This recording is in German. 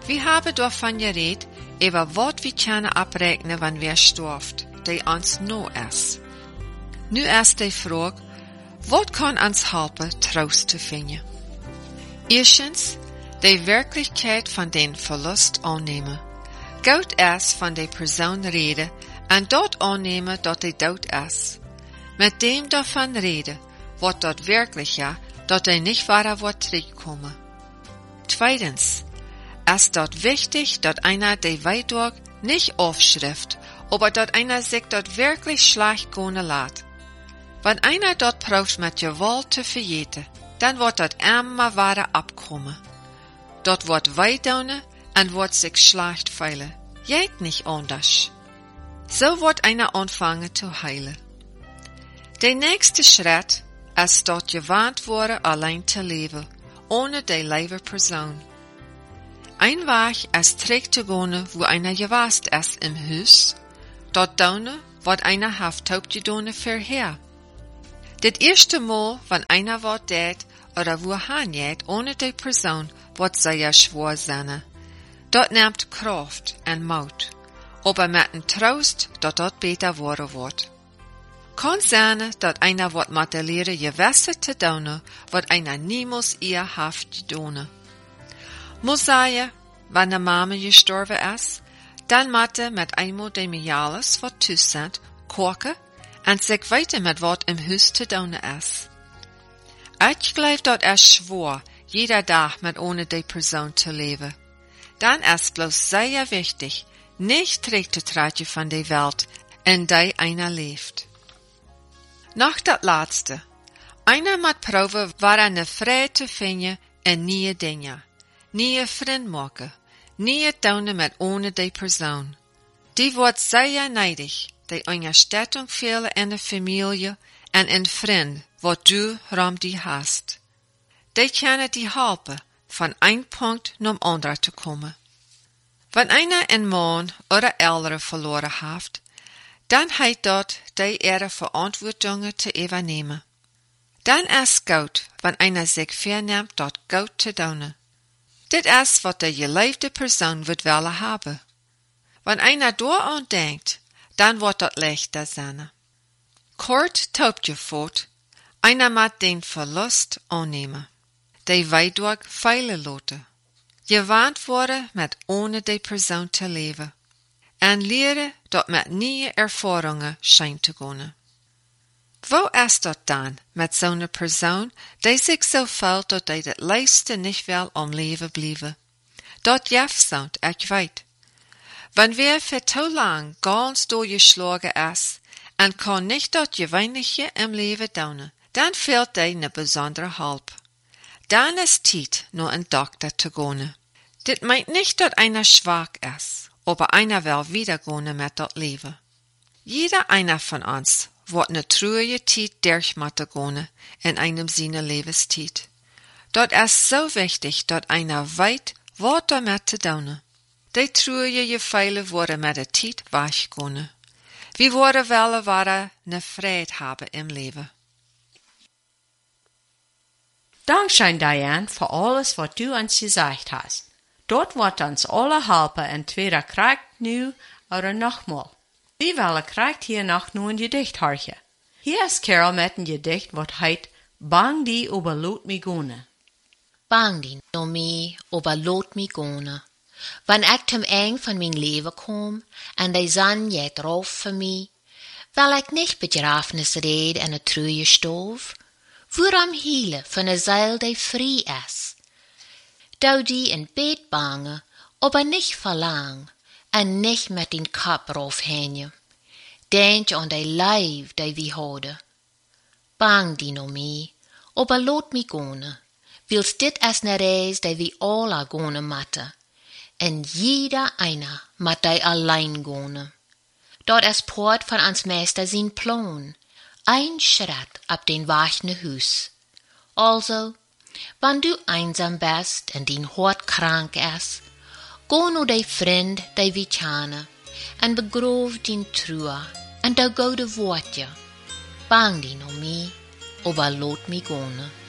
Wir haben davon geredet, über wat wir können abrechnen, wann wer stirbt, die uns no ist. Nu erst die Frage, wat kann uns helpen, Trost zu finden? Erstens, die Wirklichkeit von den Verlust annehmen. Gut erst von der Person reden und dort annehmen, dass die dood ist. Mit dem davon reden, wat dort wirklich ja, dass die nicht weiter wird zurückkommen. Zweitens, es dort wichtig, dass einer die Weidorg nicht aufschrift, aber dass einer sich dort wirklich schlecht gehen lässt. Wenn einer dort braucht mit Gewalt zu verjeten, dann wird dort immer weiter abkommen. Dort wird weidaunen und wird sich schlecht feilen. Geht nicht anders. So wird einer anfangen zu heilen. Der nächste Schritt ist dort gewarnt worden, allein zu leben, ohne die liebe Person. Ein Weg ist zurück zu gehen, wo einer gewast ist im Haus. Dort daunen wird einer Haft gedaunen vorher. Das erste Mal, wenn einer wird tät oder wo geht, ohne die Person, wird sehr schwer sein. Dort nimmt Kraft und Mut, aber mit dem Trost, dass dort besser worden wird. Kann sein, dass einer wird mit der Lehre gewässert zu daunen, wird einer niemals ihr Haft gedaunen. Muss sagen, wenn der Mama gestorben ist, dann matte mit einmal dem Jahres, was tüß sind, kochen und sich weiter mit was im Haus zu daunen ist. Ich glaube, dort ist schwor, jeder Tag mit ohne die Person zu leben. Dann ist bloß sehr wichtig, nicht zurückzutreten von der Welt, in der einer lebt. Noch das Letzte. Einer mit Probe war eine Freude zu finden in neue Dinge. Nie vriend maken, nie daunen met ohne die Person. Die wordt sehr neidig, die Unterstützung fehlen in der Familie und in Freund, wat du rum die hast. Die können die helpen, von ein Punkt zum anderen zu kommen. Wenn einer einen Mann oder Eltern verloren hat, dann hat dort die ihre Verantwortung zu übernehmen. Dann ist gut, wenn einer sich vornimmt, dort gut zu daunen. Dit is wat de geliefde Person wird willen haben. Wenn einer daran denkt, dann wird das leichter sein. Kort taubt je fort, einer mag den Verlust annehmen. Die Weidorg feilen lassen. Gewarnt worden mit ohne die Person zu leben. En leren dat met nieuwe Erfahrungen scheint zu gehen. Wo ist das dann mit so einer Person, die sich so fühlt, dass die das leiste nicht will am Leben bleiben? Dort jefsamt, ich weiß. Wenn wir für zu lang ganz durchgeschlagen ist und kann nicht das Gewöhnliche im Leben daunen, dann fehlt dir eine besondere Hilfe. Dann ist Zeit, nur ein Doktor zu gehen. Das meint nicht, dass einer schwach ist, aber einer will wieder gehen mit das Leben. Jeder einer von uns wird eine traurige Zeit durchmachen gehen in einem seiner Lebenszeit. Dort ist so wichtig, dass einer weiß, was damit zu tun. Die traurige Gefühle werden mit der Zeit weggehen. Wir wollen eine Freude haben im Leben. Dankeschön, Diane, für alles, was du uns gesagt hast. Dort wird uns alle helfen, entweder kriegt nu oder nochmal. Wir wollen kriegt hier noch nur ein Gedicht horchen. Hier ist Carol mit ein Gedicht, was heißt Bang die über Lot mi gone. Bang die no mi über Lot mi gone. Wann ich zum Eng von mein Leben kom, en die Sonne geht drauf für mi, will ich nicht Begrafnis reden in a trüge Stof, worum hiele von a Seil, die frei is. Dau die in Bett bange, aber nicht verlang, en nicht mit den Kopf raufhängen. Denk an die Leib, die wir hadden. Bang die no mi, aber lot mi gone, wils dit as ne reis, die wir alle gone matte. En jeder einer mat die allein gone. Dort is Port von ans Meister sin Plan, ein Schritt ab den wachne Hus. Also, wann du einsam bist en din Hort krank is, go nu die Vriend die wir kennen, en begroof din Trua, en de goude woordje. Bang die no mi, aber lot mi gone.